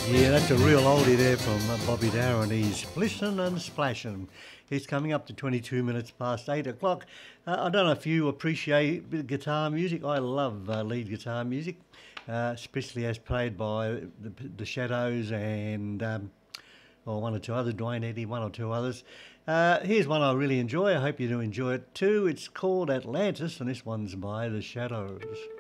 Yeah, that's a real oldie there from Bobby Darin. He's Splishin' and Splashin'. It's coming up to 22 minutes past 8 o'clock. I don't know if you appreciate a bit of guitar music. I love lead guitar music, especially as played by the Shadows and or one or two others, Dwayne Eddy, one or two others. Here's one I really enjoy. I hope you do enjoy it too. It's called Atlantis, and this one's by the Shadows.